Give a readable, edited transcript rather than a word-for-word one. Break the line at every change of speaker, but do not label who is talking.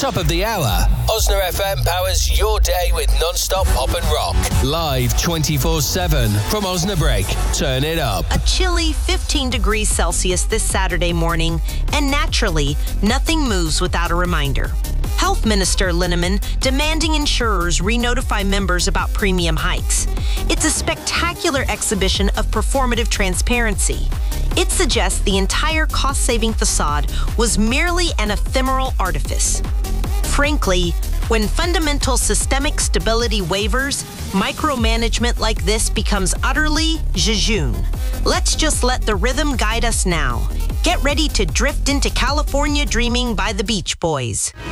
Top of the hour, Osna FM powers your day with non-stop pop and rock. Live 24/7 from Osnabrück. Turn it up.
A chilly 15 degrees Celsius this Saturday morning, and naturally, nothing moves without a reminder. Health Minister Linneman demanding insurers re-notify members about premium hikes. It's a spectacular exhibition of performative transparency. It suggests the entire cost-saving facade was merely an ephemeral artifice. Frankly, when fundamental systemic stability wavers, micromanagement like this becomes utterly jejune. Let's just let the rhythm guide us now. Get ready to drift into California dreaming by the Beach Boys.